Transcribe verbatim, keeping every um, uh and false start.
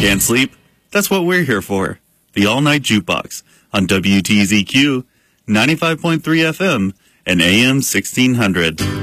Can't sleep? That's what we're here for. The All Night Jukebox on W T Z Q ninety-five point three F M and A M sixteen hundred.